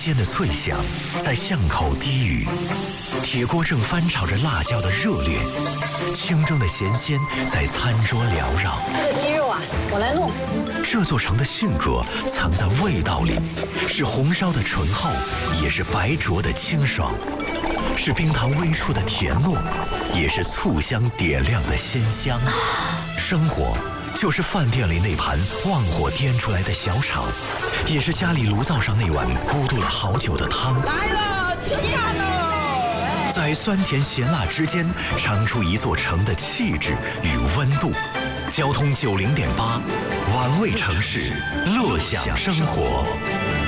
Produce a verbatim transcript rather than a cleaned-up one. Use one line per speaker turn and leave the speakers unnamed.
间的脆响在巷口低语，铁锅正翻炒着辣椒的热烈，清蒸的咸鲜在餐桌缭绕。
这个鸡肉啊，我来弄。
这座城的性格藏在味道里，是红烧的醇厚，也是白灼的清爽，是冰糖微触的甜糯，也是醋香点亮的鲜香。生活就是饭店里那盘旺火颠出来的小炒，也是家里炉灶上那碗咕嘟了好久的汤。
来了，吃饭喽！
在酸甜咸辣之间，尝出一座城的气质与温度。交通九零点八，玩味城市，乐享生活。